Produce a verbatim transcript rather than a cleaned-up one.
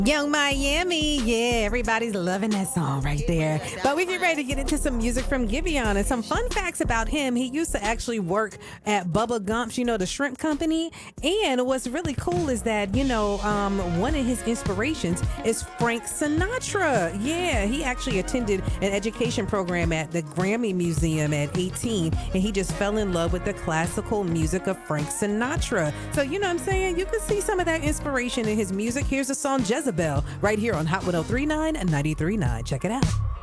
Young Miami, yeah, everybody's loving that song right there. But we get ready to get into some music from Giveon and some fun facts about him. He used to actually work at Bubba Gump's, you know, the shrimp company. And what's really cool is that, you know, um, one of his inspirations is Frank Sinatra. Yeah, he actually attended an education program at the Grammy Museum at eighteen, and he just fell in love with the classical music of Frank Sinatra. So, you know what I'm saying? You can see some of that inspiration in his music. Here's the song Jezebel right here on Hot ten thirty-nine and ninety-three point nine. Check it out.